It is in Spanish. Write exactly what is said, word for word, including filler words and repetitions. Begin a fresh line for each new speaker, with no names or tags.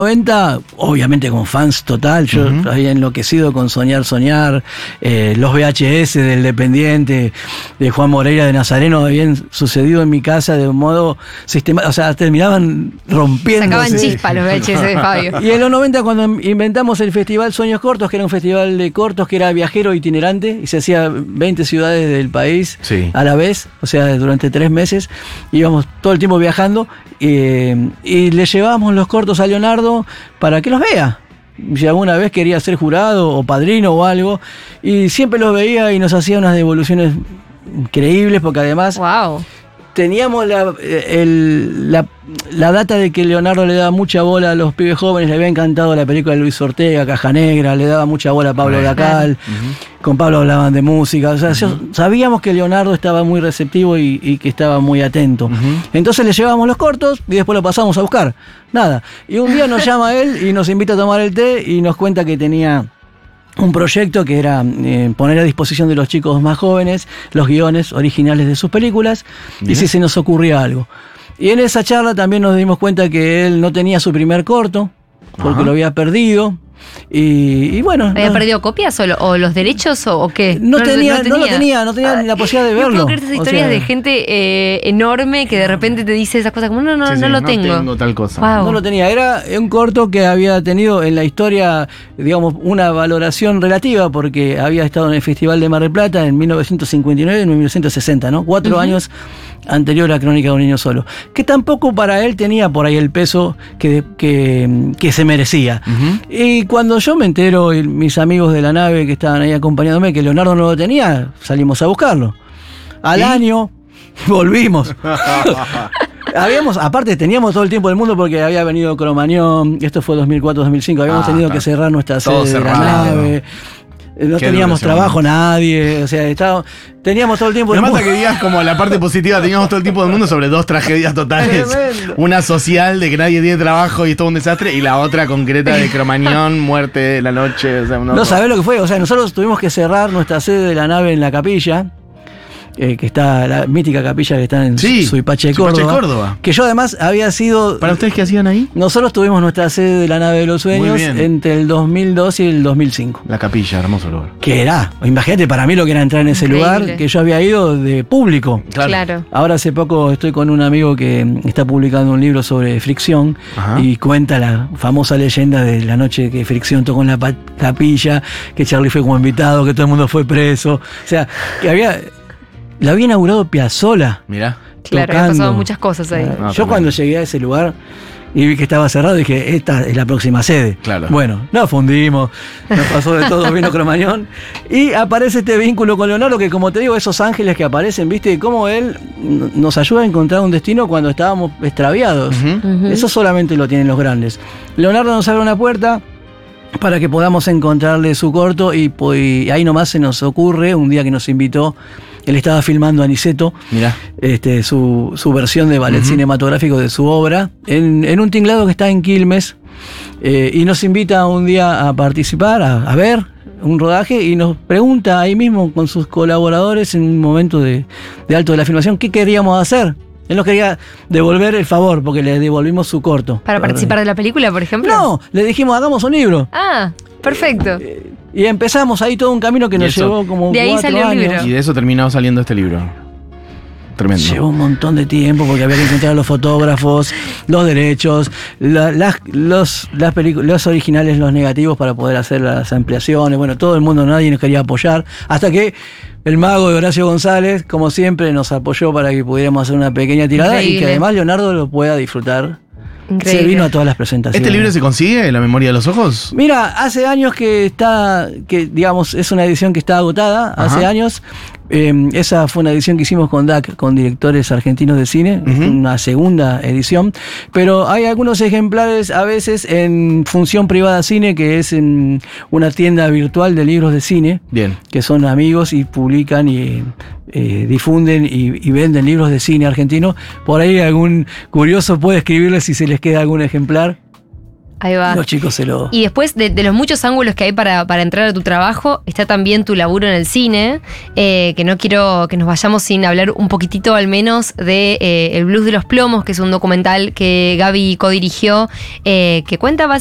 noventa, obviamente con fans total, yo uh-huh. había enloquecido con Soñar, Soñar, eh, los V H S del Dependiente, de Juan Moreira de Nazareno, habían sucedido en mi casa de un modo sistemático, o sea, terminaban rompiendo.
Sacaban chispa los V H S de Fabio.
Y en los noventa, cuando inventamos el Festival Sueños Cortos, que era un festival de cortos, que era viajero itinerante, y se hacía veinte ciudades del país sí. a la vez, o sea, durante tres meses, íbamos todo el tiempo viajando, eh, y le llevábamos los cortos a Leonardo para que los vea. Si alguna vez quería ser jurado o padrino o algo, y siempre los veía y nos hacía unas devoluciones increíbles, porque además
wow.
teníamos la, el, la, la data de que Leonardo le daba mucha bola a los pibes jóvenes, le había encantado la película de Luis Ortega, Caja Negra, le daba mucha bola a Pablo right. Dacal, uh-huh. con Pablo hablaban de música, o sea, uh-huh. sabíamos que Leonardo estaba muy receptivo y, y que estaba muy atento. Uh-huh. Entonces le llevábamos los cortos y después lo pasamos a buscar. Nada. Y un día nos llama él y nos invita a tomar el té y nos cuenta que tenía un proyecto que era eh, poner a disposición de los chicos más jóvenes los guiones originales de sus películas. Bien. Y si se nos ocurría algo. Y en esa charla también nos dimos cuenta que él no tenía su primer corto, porque Ajá. lo había perdido. Y, y bueno.
¿Había
no,
perdido copias o, lo, o los derechos o, o qué?
No, no, tenía, no, tenía. no lo tenía, no tenía ah, la posibilidad de verlo.
No puedo creer esas historias o sea, de gente eh, enorme que de repente te dice esas cosas como no, no, sí, no sí, lo
no
tengo.
No tengo tal cosa.
Wow.
No lo tenía. Era un corto que había tenido en la historia, digamos, una valoración relativa porque había estado en el Festival de Mar del Plata en mil novecientos cincuenta y nueve y en mil novecientos sesenta, ¿no? Cuatro uh-huh. años anterior a Crónica de un niño solo. Que tampoco para él tenía por ahí el peso que, que, que se merecía. Uh-huh. Y cuando yo me entero, y mis amigos de la nave que estaban ahí acompañándome, que Leonardo no lo tenía, salimos a buscarlo. Al ¿Sí? año volvimos. Habíamos, aparte teníamos todo el tiempo del mundo porque había venido Cromañón, esto fue dos mil cuatro dos mil cinco, habíamos ah, tenido claro. que cerrar nuestra todo sede cerrado. de la nave. No Qué teníamos trabajo momento. nadie, o sea, estaba, teníamos todo el tiempo del
mundo.
mundo.
Me mata que digas como la parte positiva, teníamos todo el tiempo del mundo sobre dos tragedias totales. Tremendo. Una social de que nadie tiene trabajo y es todo un desastre, y la otra concreta de Cromañón, muerte de la noche. O sea,
no no sabés lo que fue, o sea, nosotros tuvimos que cerrar nuestra sede de la nave en la capilla. Eh, que está la mítica capilla que está en sí, Suipache de Córdoba,
Suipache Córdoba.
Que yo además había sido...
¿Para ustedes qué hacían ahí?
Nosotros tuvimos nuestra sede de la Nave de los Sueños entre el dos mil dos y el dos mil cinco.
La capilla, hermoso lugar.
Que era, imagínate para mí lo que era entrar en ese Increíble. lugar, que yo había ido de público.
Claro. claro.
Ahora hace poco estoy con un amigo que está publicando un libro sobre Fricción. Ajá. Y cuenta la famosa leyenda de la noche que Fricción tocó en la capilla, que Charlie fue como invitado, que todo el mundo fue preso. O sea, que había... La había inaugurado Piazzolla.
Mirá.
Claro, habían pasado muchas cosas ahí.
No, yo cuando llegué a ese lugar y vi que estaba cerrado, dije, esta es la próxima sede.
Claro.
Bueno, nos fundimos, nos pasó de todo, vino Cromañón. Y aparece este vínculo con Leonardo, que como te digo, esos ángeles que aparecen, viste, cómo él nos ayuda a encontrar un destino cuando estábamos extraviados. Uh-huh. Uh-huh. Eso solamente lo tienen los grandes. Leonardo nos abre una puerta para que podamos encontrarle su corto y, y ahí nomás se nos ocurre, un día que nos invitó, él estaba filmando Aniceto, Mirá. Este, su, su versión de ballet uh-huh. cinematográfico de su obra, en, en un tinglado que está en Quilmes, eh, y nos invita un día a participar, a, a ver un rodaje, y nos pregunta ahí mismo con sus colaboradores en un momento de, de alto de la filmación qué queríamos hacer. Él nos quería devolver el favor porque le devolvimos su corto.
¿Para participar de la película, por ejemplo?
No, le dijimos, hagamos un libro.
Ah, perfecto.
Eh, y empezamos ahí todo un camino que nos
eso,
llevó como
de ahí
cuatro
salió el
años.
libro.
Y de eso terminó saliendo este libro. Tremendo.
Llevó un montón de tiempo porque había que encontrar a los fotógrafos, los derechos, la, las, los, las películas, los originales, los negativos para poder hacer las ampliaciones. Bueno, todo el mundo, nadie nos quería apoyar. Hasta que el mago de Horacio González, como siempre, nos apoyó para que pudiéramos hacer una pequeña tirada. Increíble. Y que además Leonardo lo pueda disfrutar. Increíble. Se vino a todas las presentaciones.
¿Este libro se consigue, La memoria de los ojos?
Mira, hace años que está, que digamos, es una edición que está agotada, Ajá. hace años. Eh, esa fue una edición que hicimos con D A C, con directores argentinos de cine, uh-huh. una segunda edición, pero hay algunos ejemplares a veces en Función Privada Cine, que es en una tienda virtual de libros de cine,
Bien.
que son amigos y publican y eh, difunden y, y venden libros de cine argentino. Por ahí algún curioso puede escribirles si se les queda algún ejemplar.
Ahí va.
Los chicos se lo...
Y después de, de los muchos ángulos que hay para, para entrar a tu trabajo, está también tu laburo en el cine, eh, que no quiero que nos vayamos sin hablar un poquitito al menos de eh, El Blues de los Plomos, que es un documental que Gaby codirigió, eh, que cuenta básicamente